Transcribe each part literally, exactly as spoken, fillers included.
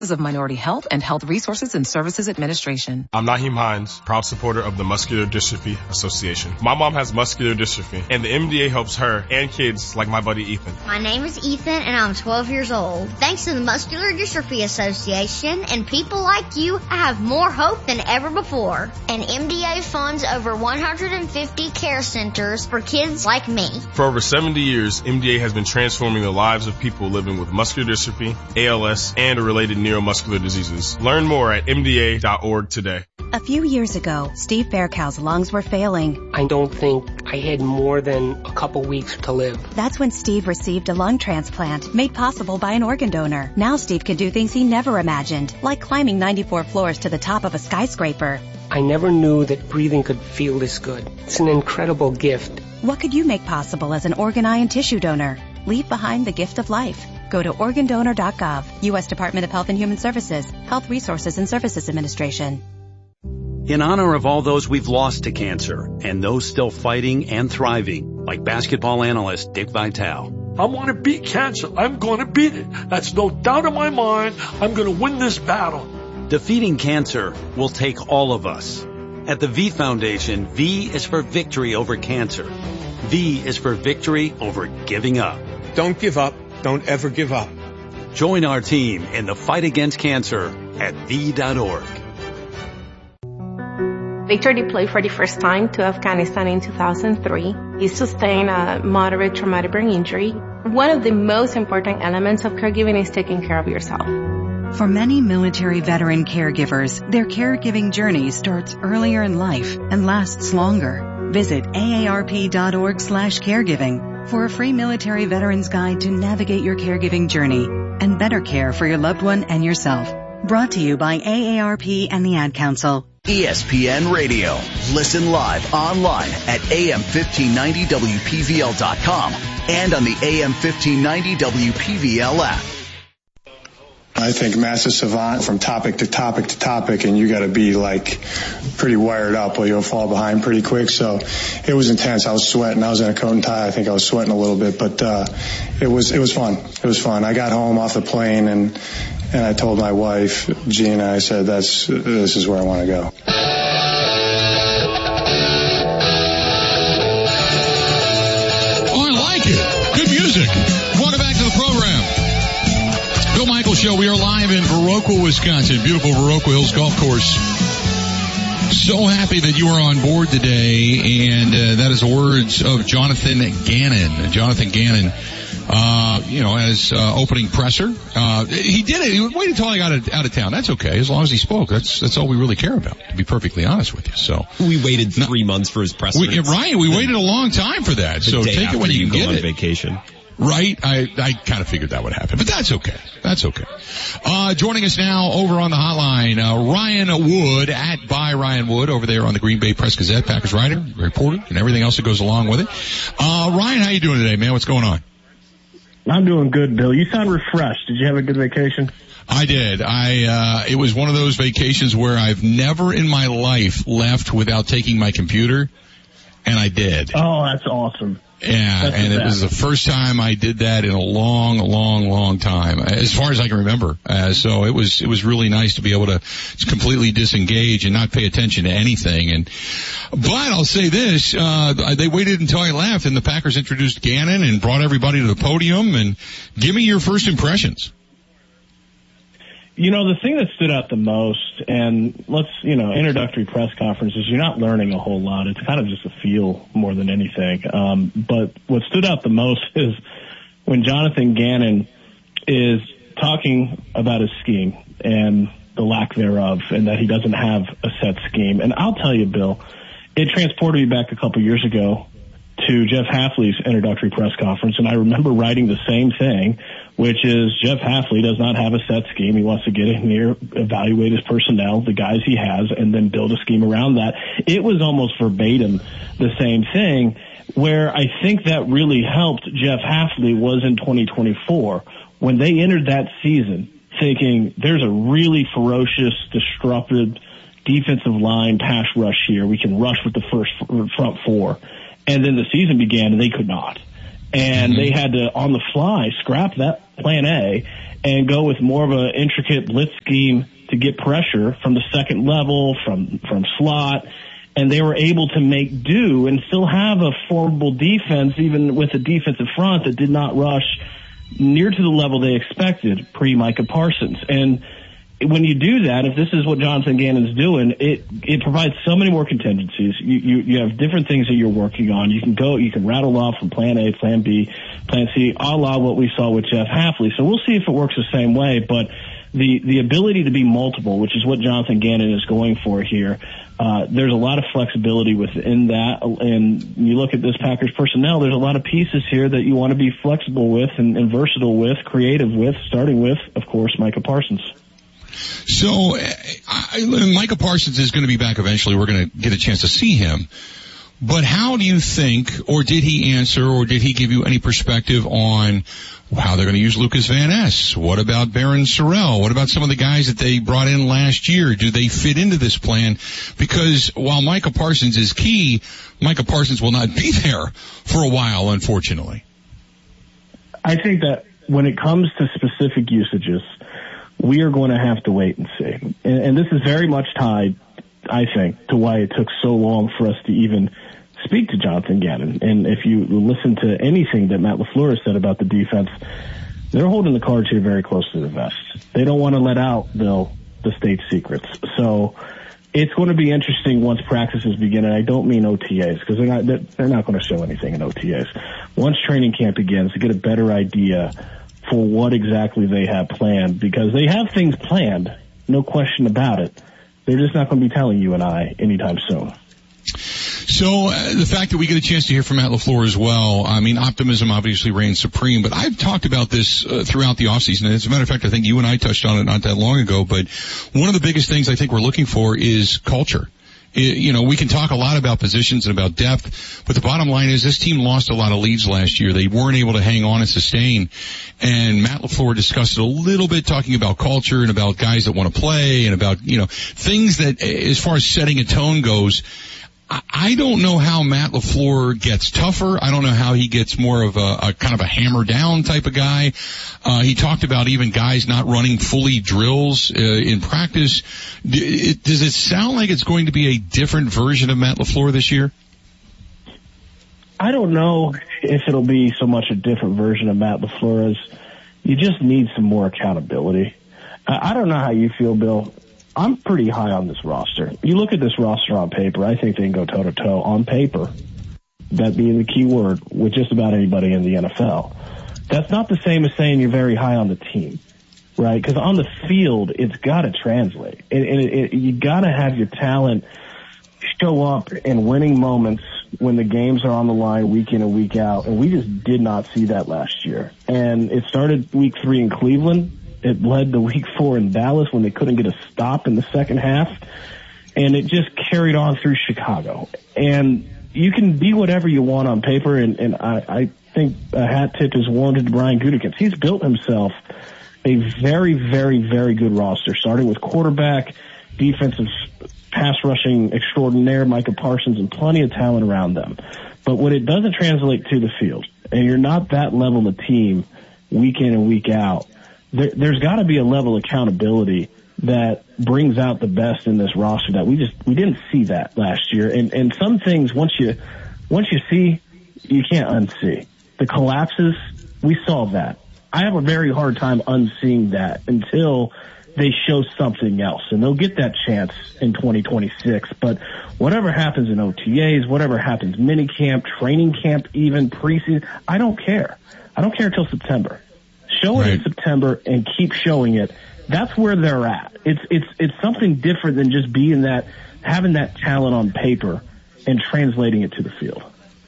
of Minority Health and Health Resources and Services Administration. I'm Naheem Hines, proud supporter of the Muscular Dystrophy Association. My mom has muscular dystrophy, and the M D A helps her and kids like my buddy Ethan. My name is Ethan, and I'm twelve years old. Thanks to the Muscular Dystrophy Association and people like you, I have more hope than ever before. And M D A funds over one hundred fifty care centers for kids like me. For over seventy years, M D A has been transforming the lives of people living with muscular dystrophy, A L S, and related neuromuscular diseases. Learn more at M D A dot org today. A few years ago, Steve Faircow's lungs were failing. I don't think I had more than a couple weeks to live. That's when Steve received a lung transplant made possible by an organ donor. Now Steve can do things he never imagined, like climbing ninety-four floors to the top of a skyscraper. I never knew that breathing could feel this good. It's an incredible gift. What could you make possible as an organ, eye, and tissue donor? Leave behind the gift of life. Go to organ donor dot gov, U S Department of Health and Human Services, Health Resources and Services Administration. In honor of all those we've lost to cancer and those still fighting and thriving, like basketball analyst Dick Vitale. I want to beat cancer. I'm going to beat it. That's no doubt in my mind. I'm going to win this battle. Defeating cancer will take all of us. At the V Foundation, V is for victory over cancer. V is for victory over giving up. Don't give up. Don't ever give up. Join our team in the fight against cancer at V dot org. Victor deployed for the first time to Afghanistan in two thousand three. He sustained a moderate traumatic brain injury. One of the most important elements of caregiving is taking care of yourself. For many military veteran caregivers, their caregiving journey starts earlier in life and lasts longer. Visit A A R P dot org slash caregiving for a free military veterans guide to navigate your caregiving journey and better care for your loved one and yourself. Brought to you by A A R P and the Ad Council. E S P N Radio. Listen live online at A M fifteen ninety W P V L dot com and on the A M fifteen ninety W P V L app. I think massive savant from topic to topic to topic, and you got to be like pretty wired up or you'll fall behind pretty quick. So it was intense. I was sweating. I was in a coat and tie. I think I was sweating a little bit, but uh, it was it was fun. It was fun. I got home off the plane and and I told my wife Gina. I said, "That's this is where I want to go." Oh, I like it. Good music. Welcome back to the program. Bill Michaels Show. We are live in Viroqua, Wisconsin. Beautiful Viroqua Hills Golf Course. So happy that you are on board today, and uh, that is the words of Jonathan Gannon. Jonathan Gannon, uh, you know, as uh, opening presser. Uh, he did it. He waited until I got out of, out of town. That's okay, as long as he spoke. That's that's all we really care about, to be perfectly honest with you. So we waited three no, months for his press. We, right, we waited a long time for that. So take it when you, you can get on it. Vacation. Right? I, I kind of figured that would happen, but that's okay. That's okay. Uh, joining us now over on the hotline, uh, Ryan Wood at by Ryan Wood over there on the Green Bay Press Gazette, Packers writer, reporter, and everything else that goes along with it. Uh, Ryan, how you doing today, man? What's going on? I'm doing good, Bill. You sound refreshed. Did you have a good vacation? I did. I, uh, it was one of those vacations where I've never in my life left without taking my computer, and I did. Oh, that's awesome. Yeah, That's and it was the first time I did that in a long, long, long time, as far as I can remember. Uh, so it was, it was really nice to be able to completely disengage and not pay attention to anything. And, but I'll say this, uh, they waited until I left and the Packers introduced Gannon and brought everybody to the podium. And give me your first impressions. You know, the thing that stood out the most, and let's, you know, introductory press conferences, you're not learning a whole lot. It's kind of just a feel more than anything. Um, but what stood out the most is when Jonathan Gannon is talking about his scheme and the lack thereof, and that he doesn't have a set scheme. And I'll tell you, Bill, it transported me back a couple years ago to Jeff Hafley's introductory press conference, and I remember writing the same thing, which is Jeff Hafley does not have a set scheme. He wants to get in here, evaluate his personnel, the guys he has, and then build a scheme around that. It was almost verbatim the same thing. Where I think that really helped Jeff Hafley was in twenty twenty-four when they entered that season thinking there's a really ferocious, disruptive defensive line pass rush here. We can rush with the first front four. And then the season began and they could not. And mm-hmm. they had to, on the fly, scrap that plan A and go with more of an intricate blitz scheme to get pressure from the second level, from, from slot. And they were able to make do and still have a formidable defense, even with a defensive front that did not rush near to the level they expected pre-Micah Parsons. And when you do that, if this is what Jonathan Gannon's doing, it it provides so many more contingencies. You, you you have different things that you're working on. You can go, you can rattle off from plan A, plan B, plan C, a la what we saw with Jeff Hafley. So we'll see if it works the same way. But the the ability to be multiple, which is what Jonathan Gannon is going for here, uh, there's a lot of flexibility within that. And you look at this Packers personnel, there's a lot of pieces here that you want to be flexible with and, and versatile with, creative with, starting with, of course, Micah Parsons. So, I, Micah Parsons is going to be back eventually. We're going to get a chance to see him. But how do you think, or did he answer, or did he give you any perspective on how they're going to use Lucas Van Ness? What about Barron Sorrell? What about some of the guys that they brought in last year? Do they fit into this plan? Because while Micah Parsons is key, Micah Parsons will not be there for a while, unfortunately. I think that when it comes to specific usages, we are going to have to wait and see. And, and this is very much tied, I think, to why it took so long for us to even speak to Jonathan Gannon. And if you listen to anything that Matt LaFleur has said about the defense, they're holding the cards here very close to the vest. They don't want to let out, Bill, the state secrets. So it's going to be interesting once practices begin, and I don't mean O T As, because they're not, they're not going to show anything in O T As. Once training camp begins, to get a better idea for what exactly they have planned, because they have things planned, no question about it. They're just not going to be telling you and I anytime soon. So uh, the fact that we get a chance to hear from Matt LaFleur as well, I mean, optimism obviously reigns supreme, but I've talked about this uh, throughout the offseason, and as a matter of fact, I think you and I touched on it not that long ago, but one of the biggest things I think we're looking for is culture. It, you know, we can talk a lot about positions and about depth, but the bottom line is this team lost a lot of leads last year. They weren't able to hang on and sustain, and Matt LaFleur discussed it a little bit, talking about culture and about guys that want to play and about, you know, things that, as far as setting a tone goes, I don't know how Matt LaFleur gets tougher. I don't know how he gets more of a, a kind of a hammer down type of guy. Uh, he talked about even guys not running fully drills uh, in practice. D- it, does it sound like it's going to be a different version of Matt LaFleur this year? I don't know if it'll be so much a different version of Matt LaFleur as you just need some more accountability. I, I don't know how you feel, Bill. I'm pretty high on this roster. You look at this roster on paper, I think they can go toe-to-toe on paper, that being the key word, with just about anybody in the N F L. That's not the same as saying you're very high on the team, right? Because on the field, it's got to translate. And it, it, it, you got to have your talent show up in winning moments when the games are on the line week in and week out, and we just did not see that last year. And it started week three in Cleveland. It led to week four in Dallas when they couldn't get a stop in the second half. And it just carried on through Chicago. And you can be whatever you want on paper, and, and I, I think a hat tip is warranted to Brian Gutekunst. He's built himself a very, very, very good roster, starting with quarterback, defensive pass rushing extraordinaire, Micah Parsons, and plenty of talent around them. But when it doesn't translate to the field, and you're not that level of team week in and week out, There, there's got to be a level of accountability that brings out the best in this roster that we just we didn't see that last year. And and some things once you once you see, you can't unsee. The collapses, we saw that. I have a very hard time unseeing that until they show something else, and they'll get that chance in twenty twenty-six. But whatever happens in O T As, whatever happens mini camp, training camp, even preseason, I don't care. I don't care until September. Show it right in September and keep showing it. That's where they're at. It's it's it's something different than just being that, having that talent on paper and translating it to the field.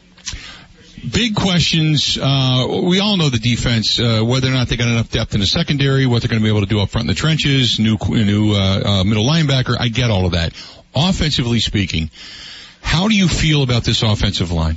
Big questions. Uh, we all know the defense, uh, whether or not they got enough depth in the secondary, what they're going to be able to do up front in the trenches, new new uh, uh, middle linebacker. I get all of that. Offensively speaking, how do you feel about this offensive line?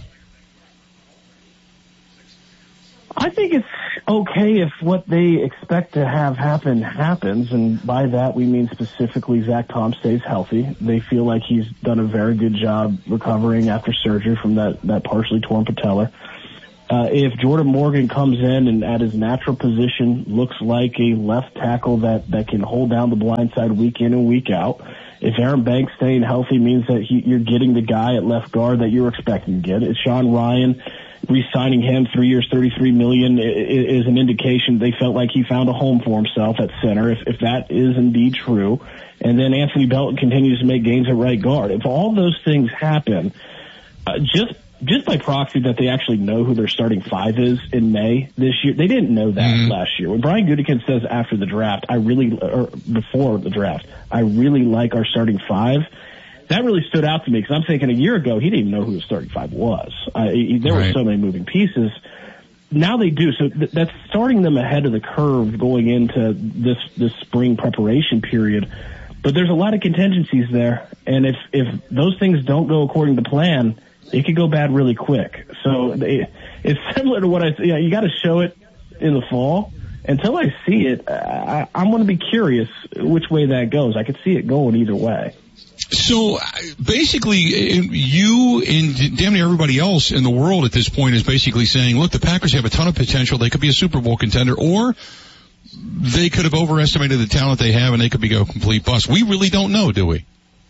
I think it's okay if what they expect to have happen happens, and by that we mean specifically Zach Tom stays healthy. They feel like he's done a very good job recovering after surgery from that, that partially torn patella. Uh, if Jordan Morgan comes in and at his natural position looks like a left tackle that, that can hold down the blind side week in and week out, if Aaron Banks staying healthy means that he, you're getting the guy at left guard that you're expecting to get, it's Sean Ryan. Re-signing him three years, thirty-three million dollars is an indication they felt like he found a home for himself at center, if, if that is indeed true. And then Anthony Belton continues to make gains at right guard. If all those things happen, uh, just just by proxy that they actually know who their starting five is in May this year, they didn't know that mm-hmm. last year. When Brian Gutekunst says after the draft, I really, or before the draft, I really like our starting five, that really stood out to me because I'm thinking a year ago he didn't even know who the starting five was. Uh, he, there right. were so many moving pieces. Now they do, so th- that's starting them ahead of the curve going into this this spring preparation period. But there's a lot of contingencies there, and if if those things don't go according to plan, it could go bad really quick. So they, it's similar to what I you know, you got to show it in the fall. Until I see it, I, I'm going to be curious which way that goes. I could see it going either way. So basically, you and damn near everybody else in the world at this point is basically saying, look, the Packers have a ton of potential. They could be a Super Bowl contender, or they could have overestimated the talent they have and they could be a complete bust. We really don't know, do we?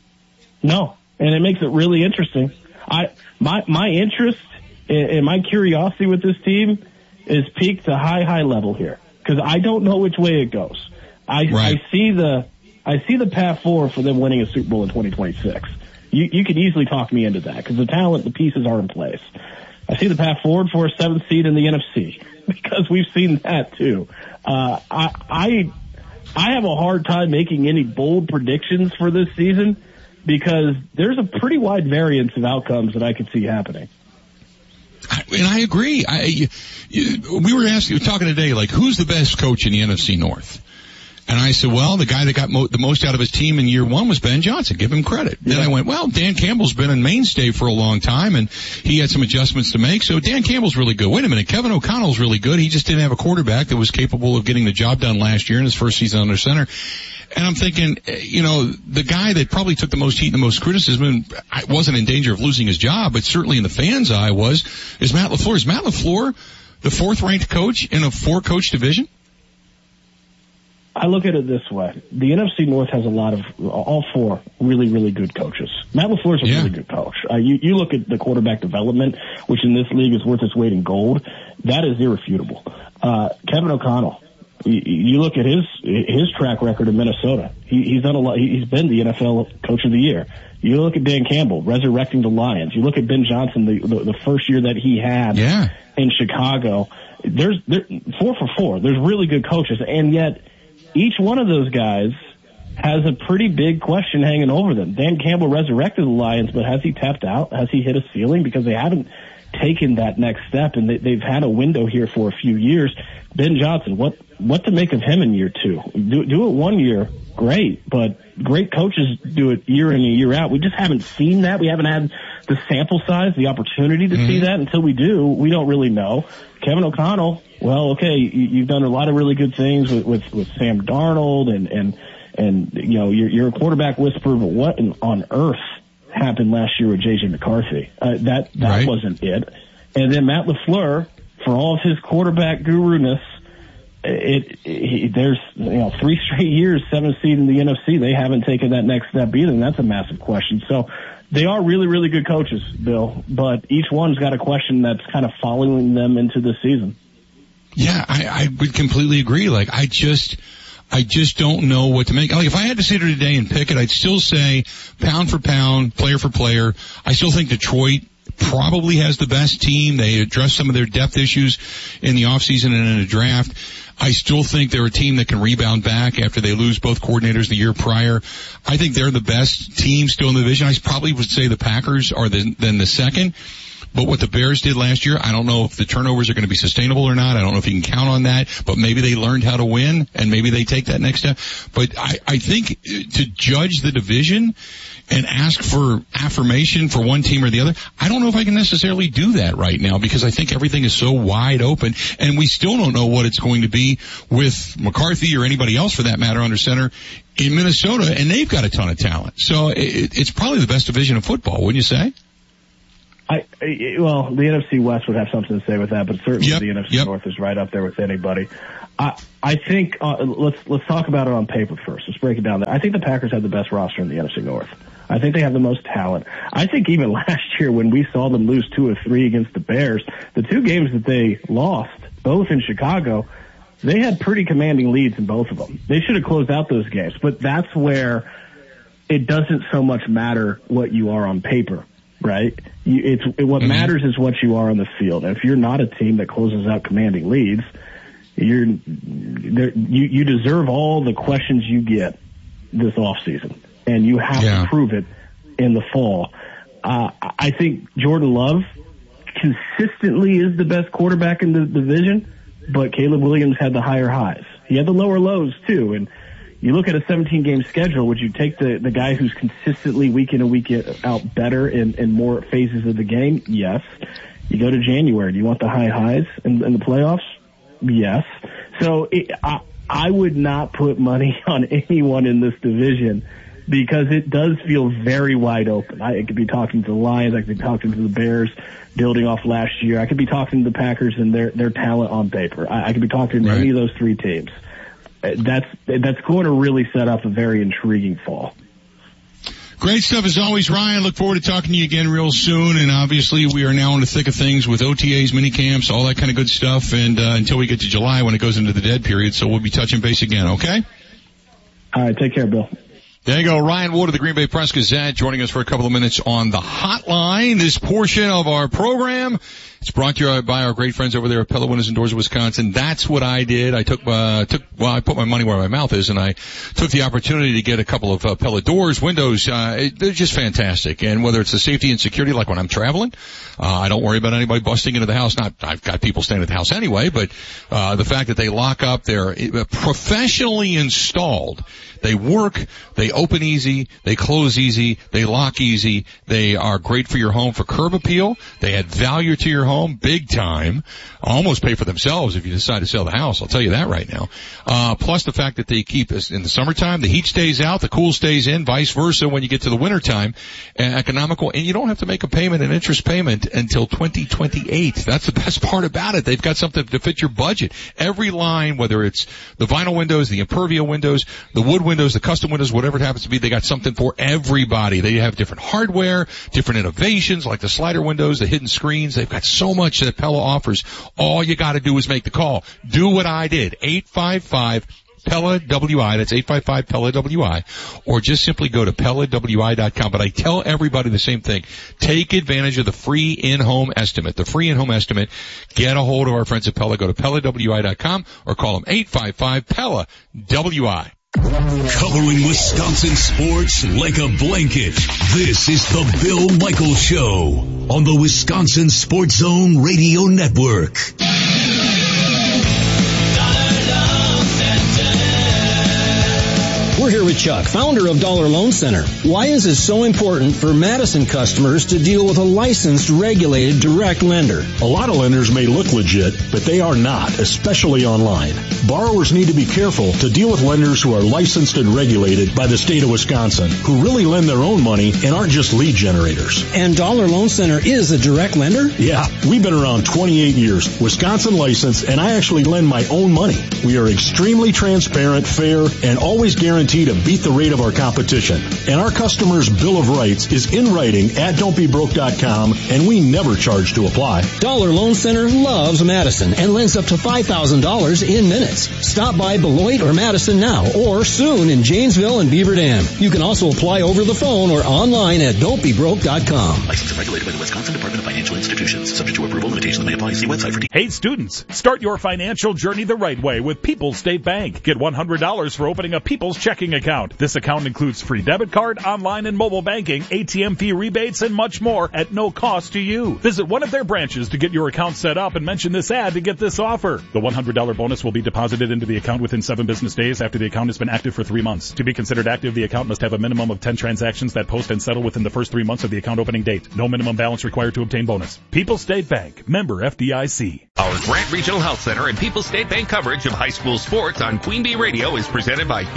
No, and it makes it really interesting. I my my interest and my curiosity with this team is peaked to high, high level here because I don't know which way it goes. I, right. I see the I see the path forward for them winning a Super Bowl in twenty twenty-six. You, you could easily talk me into that because the talent, the pieces are in place. I see the path forward for a seventh seed in the N F C because we've seen that too. Uh, I, I, I have a hard time making any bold predictions for this season because there's a pretty wide variance of outcomes that I could see happening. And I agree. I, we were asking, talking today, like, who's the best coach in the N F C North? And I said, well, the guy that got mo- the most out of his team in year one was Ben Johnson. Give him credit. Yeah. Then I went, well, Dan Campbell's been a mainstay for a long time, and he had some adjustments to make. So Dan Campbell's really good. Wait a minute, Kevin O'Connell's really good. He just didn't have a quarterback that was capable of getting the job done last year in his first season under center. And I'm thinking, you know, the guy that probably took the most heat and the most criticism and wasn't in danger of losing his job, but certainly in the fans' eye was, is Matt LaFleur. Is Matt LaFleur the fourth-ranked coach in a four-coach division? I look at it this way. The N F C North has a lot of, all four really, really good coaches. Matt LaFleur is a yeah. really good coach. Uh, you, you look at the quarterback development, which in this league is worth its weight in gold. That is irrefutable. Uh, Kevin O'Connell, you, you look at his, his track record in Minnesota. He, he's done a lot. He's been the N F L Coach of the Year. You look at Dan Campbell, resurrecting the Lions. You look at Ben Johnson, the, the, the first year that he had yeah. in Chicago. There's, there, four for four. There's really good coaches, and yet, each one of those guys has a pretty big question hanging over them. Dan Campbell resurrected the Lions, but has he tapped out? Has he hit a ceiling? Because they haven't taken that next step, and they, they've had a window here for a few years. Ben Johnson, what what to make of him in year two? Do, do it one year, great, but great coaches do it year in and year out. We just haven't seen that. We haven't had the sample size, the opportunity to mm-hmm. see that. Until we do, we don't really know. Kevin O'Connell, well, okay, you've done a lot of really good things with, with, with Sam Darnold and, and, and, you know, you're, you're a quarterback whisperer, but what on earth happened last year with J J McCarthy? Uh, that, that right. wasn't it. And then Matt LaFleur, for all of his quarterback guru-ness, it, it, there's, you know, three straight years, seventh seed in the N F C. They haven't taken that next step either, and that's a massive question. So, they are really, really good coaches, Bill, but each one's got a question that's kind of following them into the season. Yeah, I, I would completely agree. Like, I just, I just don't know what to make. Like, if I had to sit here today and pick it, I'd still say pound for pound, player for player. I still think Detroit probably has the best team. They addressed some of their depth issues in the offseason and in a draft. I still think they're a team that can rebound back after they lose both coordinators the year prior. I think they're the best team still in the division. I probably would say the Packers are the, then the second. But what the Bears did last year, I don't know if the turnovers are going to be sustainable or not. I don't know if you can count on that. But maybe they learned how to win, and maybe they take that next step. But I, I think to judge the division and ask for affirmation for one team or the other, I don't know if I can necessarily do that right now because I think everything is so wide open, and we still don't know what it's going to be with McCarthy or anybody else for that matter under center in Minnesota, and they've got a ton of talent. So it, it's probably the best division of football, wouldn't you say? I, I well, the N F C West would have something to say with that, but certainly yep, the N F C yep. North is right up there with anybody. I I think uh, let's let's talk about it on paper first. Let's break it down. I think the Packers have the best roster in the N F C North. I think they have the most talent. I think even last year when we saw them lose two or three against the Bears, the two games that they lost, both in Chicago, they had pretty commanding leads in both of them. They should have closed out those games, but that's where it doesn't so much matter what you are on paper, right? You, it's it, what mm-hmm. matters is what you are on the field. And if you're not a team that closes out commanding leads, you're you you deserve all the questions you get this offseason, and you have yeah. to prove it in the fall. Uh, I think Jordan Love consistently is the best quarterback in the division, but Caleb Williams had the higher highs. He had the lower lows too, and you look at a seventeen game schedule, would you take the, the guy who's consistently week in and week out better in, in more phases of the game? Yes. You go to January. Do you want the high highs in, in the playoffs? Yes. So it, I, I would not put money on anyone in this division because it does feel very wide open. I could be talking to the Lions. I could be talking to the Bears building off last year. I could be talking to the Packers and their, their talent on paper. I, I could be talking to right. any of those three teams. That's that's going to really set up a very intriguing fall. Great stuff as always, Ryan. Look forward to talking to you again real soon. And obviously, we are now in the thick of things with O T As, mini camps, all that kind of good stuff. And uh, until we get to July, when it goes into the dead period, so we'll be touching base again. Okay. All right. Take care, Bill. There you go. Ryan Wood of the Green Bay Press Gazette joining us for a couple of minutes on the hotline. This portion of our program, it's brought to you by our great friends over there at Pella Windows and Doors of Wisconsin. That's what I did. I took, uh, took, well, I put my money where my mouth is, and I took the opportunity to get a couple of uh, Pella doors, windows. Uh, it, they're just fantastic. And whether it's the safety and security, like when I'm traveling, uh, I don't worry about anybody busting into the house. Not, I've got people staying at the house anyway, but, uh, the fact that they lock up, they're professionally installed. They work, they open easy, they close easy, they lock easy, they are great for your home for curb appeal, they add value to your home big time, almost pay for themselves if you decide to sell the house, I'll tell you that right now. Uh, plus the fact that they keep us in the summertime, the heat stays out, the cool stays in, vice versa when you get to the wintertime, uh, economical, and you don't have to make a payment, an interest payment until twenty twenty-eight. That's the best part about it. They've got something to fit your budget. Every line, whether it's the vinyl windows, the Impervia windows, the wood windows, the custom windows, whatever it happens to be, they got something for everybody. They have different hardware, different innovations like the slider windows, the hidden screens. They've got so much that Pella offers. All you got to do is make the call. Do what I did. eight five five Pella W I. That's eight five five Pella W I. Or just simply go to Pella W I dot com. But I tell everybody the same thing. Take advantage of the free in-home estimate. The free in-home estimate. Get a hold of our friends at Pella. Go to Pella W I dot com or call them eight five five Pella W I. Covering Wisconsin sports like a blanket. This is the Bill Michaels Show on the Wisconsin Sports Zone Radio Network. We're here with Chuck, founder of Dollar Loan Center. Why is it so important for Madison customers to deal with a licensed, regulated, direct lender? A lot of lenders may look legit, but they are not, especially online. Borrowers need to be careful to deal with lenders who are licensed and regulated by the state of Wisconsin, who really lend their own money and aren't just lead generators. And Dollar Loan Center is a direct lender? Yeah, we've been around twenty-eight years, Wisconsin licensed, and I actually lend my own money. We are extremely transparent, fair, and always guaranteed to beat the rate of our competition. And our customers' Bill of Rights is in writing at don't be broke dot com, and we never charge to apply. Dollar Loan Center loves Madison and lends up to five thousand dollars in minutes. Stop by Beloit or Madison now, or soon in Janesville and Beaver Dam. You can also apply over the phone or online at don't be broke dot com. Licensed and regulated by the Wisconsin Department of Financial Institutions. Subject to approval, limitations may apply. See website for details. Hey students, start your financial journey the right way with People's State Bank. Get one hundred dollars for opening a People's checking account. This account includes free debit card, online and mobile banking, A T M fee rebates, and much more at no cost to you. Visit one of their branches to get your account set up and mention this ad to get this offer. The one hundred dollars bonus will be deposited into the account within seven business days after the account has been active for three months. To be considered active, the account must have a minimum of ten transactions that post and settle within the first three months of the account opening date. No minimum balance required to obtain bonus. People's State Bank. Member F D I C. Our Grant Regional Health Center and People's State Bank coverage of high school sports on Queen Bee Radio is presented by Yuba City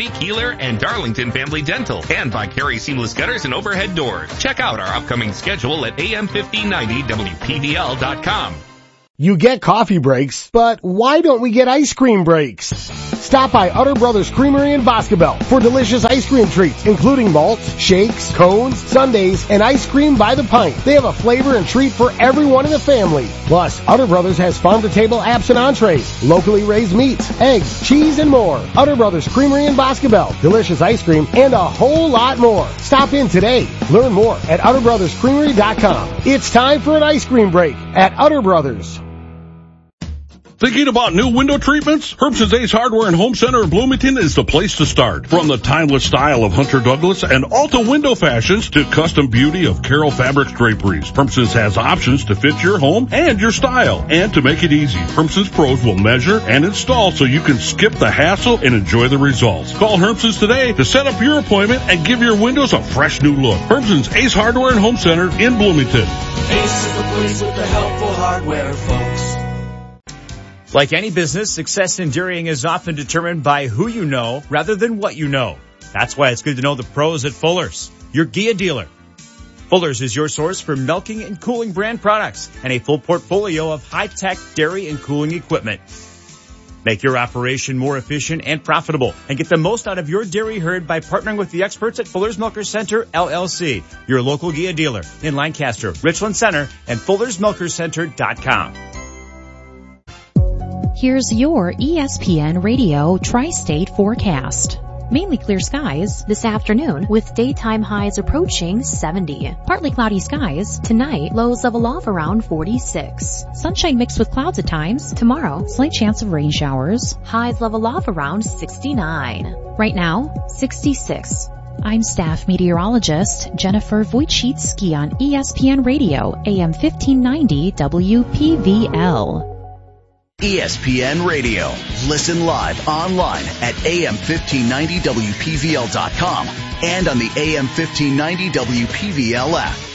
Keeler and Darlington Family Dental, and by Carey Seamless Gutters and Overhead Doors. Check out our upcoming schedule at A M fifteen ninety W P V L dot com. You get coffee breaks, but why don't we get ice cream breaks? Stop by Utter Brothers Creamery in Boscobel for delicious ice cream treats, including malts, shakes, cones, sundaes, and ice cream by the pint. They have a flavor and treat for everyone in the family. Plus, Utter Brothers has farm-to-table apps and entrees, locally raised meats, eggs, cheese, and more. Utter Brothers Creamery in Boscobel, delicious ice cream, and a whole lot more. Stop in today. Learn more at utter brothers creamery dot com. It's time for an ice cream break at Utter Brothers. Thinking about new window treatments? Herbson's Ace Hardware and Home Center in Bloomington is the place to start. From the timeless style of Hunter Douglas and Alta window fashions to custom beauty of Carroll Fabrics draperies, Herbson's has options to fit your home and your style. And to make it easy, Herbson's pros will measure and install so you can skip the hassle and enjoy the results. Call Herbson's today to set up your appointment and give your windows a fresh new look. Herbson's Ace Hardware and Home Center in Bloomington. Ace is the place with the helpful hardware, folks. Like any business, success in dairying is often determined by who you know rather than what you know. That's why it's good to know the pros at Fuller's, your Gia dealer. Fuller's is your source for milking and cooling brand products and a full portfolio of high-tech dairy and cooling equipment. Make your operation more efficient and profitable and get the most out of your dairy herd by partnering with the experts at Fuller's Milker Center, L L C, your local Gia dealer in Lancaster, Richland Center, and fullers milker center dot com. Here's your E S P N Radio Tri-State forecast. Mainly clear skies this afternoon with daytime highs approaching seventy. Partly cloudy skies tonight, lows level off around forty-six. Sunshine mixed with clouds at times. Tomorrow, slight chance of rain showers. Highs level off around sixty-nine. Right now, sixty-six. I'm staff meteorologist Jennifer Wojcicki on E S P N Radio, A M fifteen ninety W P V L. E S P N Radio. Listen live online at A M fifteen ninety W P V L dot com and on the A M fifteen ninety W P V L app.